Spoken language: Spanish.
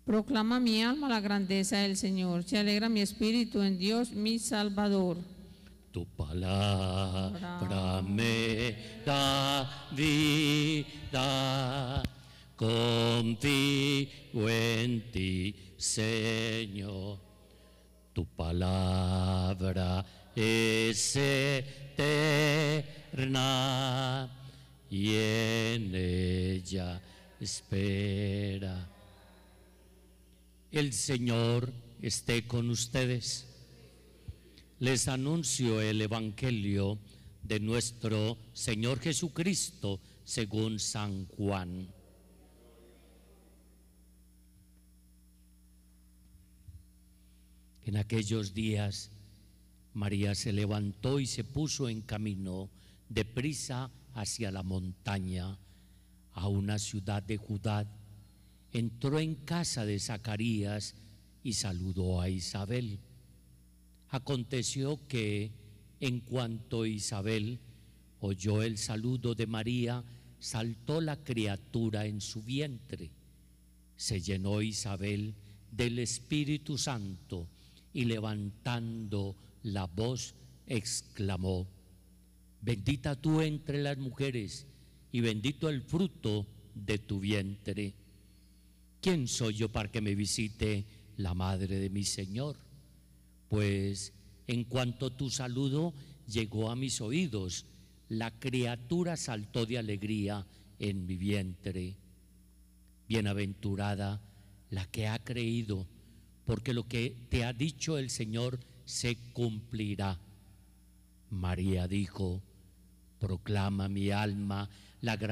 Proclama mi alma la grandeza del Señor. Se alegra mi espíritu en Dios, mi Salvador. Tu palabra me da vida, confío en ti, Señor. Tu palabra es eterna y en ella espera. El Señor esté con ustedes. Les anuncio el Evangelio de nuestro Señor Jesucristo según San Juan. En aquellos días, María se levantó y se puso en camino deprisa hacia la montaña, a una ciudad de Judá. Entró en casa de Zacarías y saludó a Isabel. Aconteció que, en cuanto Isabel oyó el saludo de María, saltó la criatura en su vientre. Se llenó Isabel del Espíritu Santo y, levantando la voz, exclamó: Bendita tú entre las mujeres y bendito el fruto de tu vientre. ¿Quién soy yo para que me visite la madre de mi Señor? Pues en cuanto tu saludo llegó a mis oídos, la criatura saltó de alegría en mi vientre. Bienaventurada la que ha creído, porque lo que te ha dicho el Señor se cumplirá. María dijo: Proclama mi alma la